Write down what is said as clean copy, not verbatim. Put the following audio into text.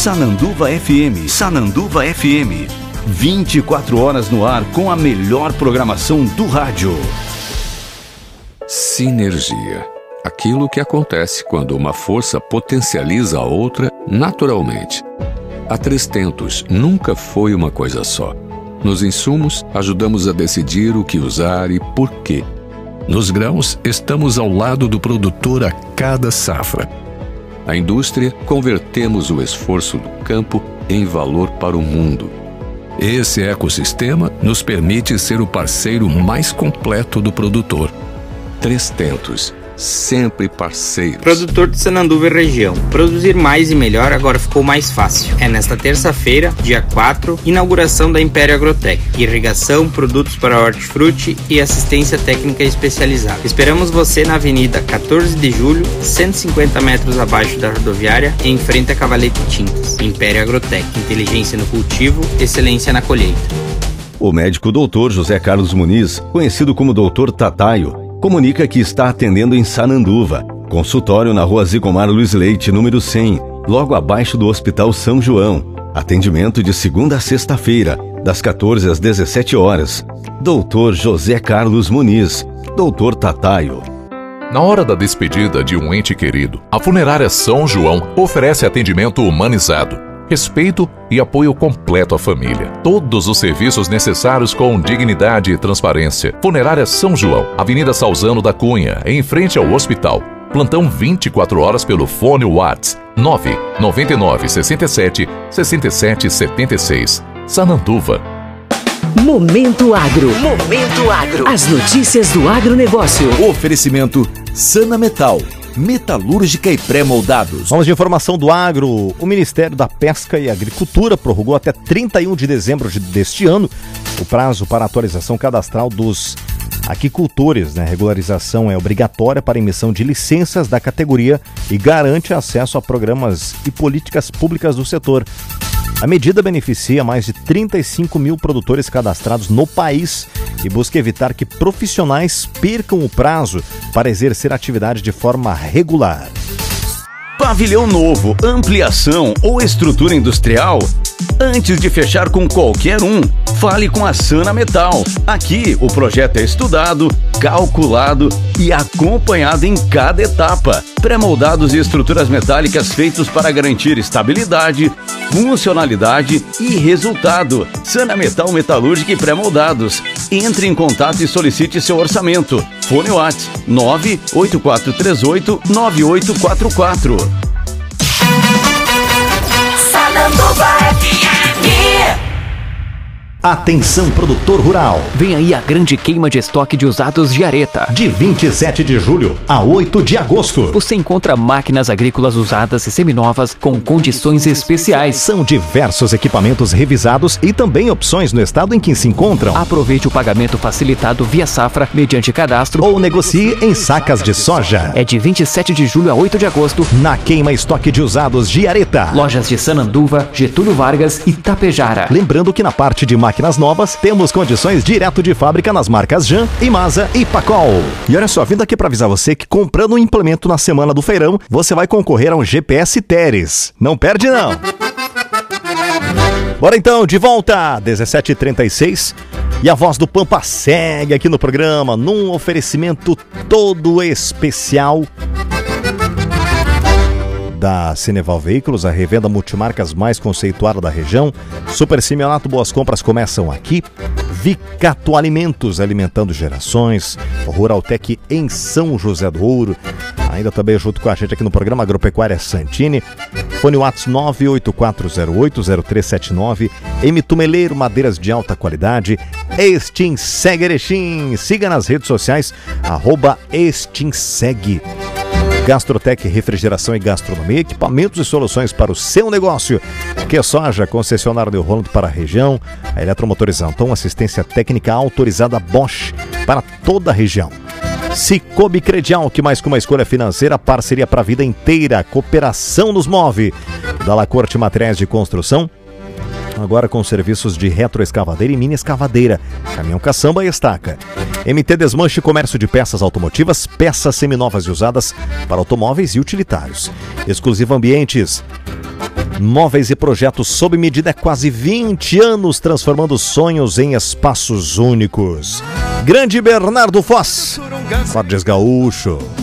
Sananduva FM. Sananduva FM. 24 horas no ar com a melhor programação do rádio. Sinergia. Aquilo que acontece quando uma força potencializa a outra naturalmente. A 3tentos nunca foi uma coisa só. Nos insumos, ajudamos a decidir o que usar e por quê. Nos grãos, estamos ao lado do produtor a cada safra. Na indústria, convertemos o esforço do campo em valor para o mundo. Esse ecossistema nos permite ser o parceiro mais completo do produtor. 3tentos, sempre parceiros. Produtor de Sananduva e região. Produzir mais e melhor agora ficou mais fácil. É nesta terça-feira, dia 4, inauguração da Império Agrotec. Irrigação, produtos para hortifruti e assistência técnica especializada. Esperamos você na Avenida 14 de Julho, 150 metros abaixo da rodoviária, em frente a Cavalete Tintas. Império Agrotec. Inteligência no cultivo, excelência na colheita. O médico Dr. José Carlos Muniz, conhecido como Dr. Tataio, comunica que está atendendo em Sananduva. Consultório na Rua Zigomar Luiz Leite, número 100, logo abaixo do Hospital São João. Atendimento de segunda a sexta-feira, das 14 às 17 horas. Dr. José Carlos Muniz, Dr. Tataio. Na hora da despedida de um ente querido, a Funerária São João oferece atendimento humanizado, respeito e apoio completo à família. Todos os serviços necessários com dignidade e transparência. Funerária São João, Avenida Salzano da Cunha, em frente ao hospital. Plantão 24 horas pelo fone WhatsApp 999 67 67 76. Sananduva. Momento Agro. Momento Agro. As notícias do agronegócio. Oferecimento Sana Metal. Metalúrgica e pré-moldados. Vamos de informação do agro. O Ministério da Pesca e Agricultura prorrogou até 31 de dezembro deste ano o prazo para atualização cadastral dos aquicultores. A regularização é obrigatória para emissão de licenças da categoria e garante acesso a programas e políticas públicas do setor. A medida beneficia mais de 35 mil produtores cadastrados no país e busca evitar que profissionais percam o prazo para exercer a atividade de forma regular. Pavilhão novo, ampliação ou estrutura industrial? Antes de fechar com qualquer um, fale com a Sana Metal. Aqui o projeto é estudado, calculado e acompanhado em cada etapa. Pré-moldados e estruturas metálicas feitos para garantir estabilidade, funcionalidade e resultado. Sana Metal Metalúrgica e Pré-moldados. Entre em contato e solicite seu orçamento. Fone WhatsApp 98438-9844. Sananduva FM. Atenção, produtor rural. Vem aí a grande queima de estoque de usados de Areta. De 27 de julho a 8 de agosto. Você encontra máquinas agrícolas usadas e seminovas com condições especiais. São diversos equipamentos revisados e também opções no estado em que se encontram. Aproveite o pagamento facilitado via safra mediante cadastro ou negocie em sacas de soja. É de 27 de julho a 8 de agosto na queima estoque de usados de Areta. Lojas de Sananduva, Getúlio Vargas e Tapejara. Lembrando que na parte de máquinas novas, temos condições direto de fábrica nas marcas Jan, Imasa e Pacol. E olha só, vindo aqui para avisar você que comprando um implemento na semana do feirão, você vai concorrer a um GPS Teres. Não perde não! Bora então, de volta, 17h36. E a Voz do Pampa segue aqui no programa, num oferecimento todo especial da Cineval Veículos, a revenda multimarcas mais conceituada da região. Super Simeonato, boas compras começam aqui. Vicato Alimentos, alimentando gerações. Ruraltec em São José do Ouro. Ainda também junto com a gente aqui no programa Agropecuária Santini. Fone WhatsApp 984080379. M Tumeleiro, madeiras de alta qualidade. Extinseg Erechim. Siga nas redes sociais, @Extinseg. Gastrotec, refrigeração e gastronomia, equipamentos e soluções para o seu negócio. Que soja, concessionário de Rolando para a região. A Eletromotores Anton, assistência técnica autorizada Bosch para toda a região. Cicobi Credial, que mais que uma escolha financeira, parceria para a vida inteira. Cooperação nos move. Dalla Corte Materiais de Construção, agora com serviços de retroescavadeira e mini escavadeira. Caminhão caçamba e estaca. MT Desmanche, comércio de peças automotivas, peças seminovas e usadas para automóveis e utilitários. Exclusivo Ambientes. Móveis e projetos sob medida há quase 20 anos, transformando sonhos em espaços únicos. Grande Bernardo Foz, Fardes Gaúcho.